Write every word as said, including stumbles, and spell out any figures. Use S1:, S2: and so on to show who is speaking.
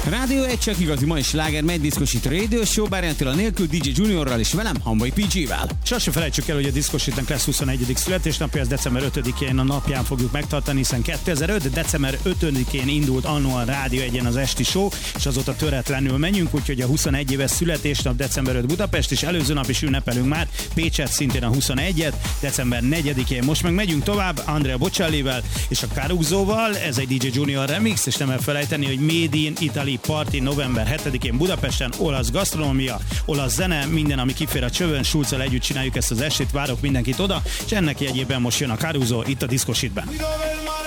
S1: Rádió egy csak igazi mai sláger, megy diszkosít Radio Show, Bárjántil a nélkül, dé dzsé Juniorral és velem, Hamvai pé gé-vel.
S2: Sose felejtsük el, hogy a diszkosítnak lesz huszonegyedik születésnapja, ez december ötödikén a napján fogjuk megtartani, hiszen kétezer-öt. december ötödikén indult annó a Rádió egyen az esti show, és azóta töretlenül menjünk, úgyhogy a huszonegy éves születésnap december ötödike Budapest, és előző nap is ünnepelünk már Pécset szintén a huszonegyet, december negyedikén. Most meg megyünk tovább Andrea Bocellivel és a Caruzóval, ez egy dé dzsé Junior remix, és nem elfelejteni, hogy Made in Italy Party november hetedikén Budapesten, olasz gasztronómia, olasz zene, minden, ami kifér a csövön, Schulzzal együtt csináljuk ezt az estét, várok mindenkit oda, és ennek jegyében most jön a Caruso itt a Diszkosítben.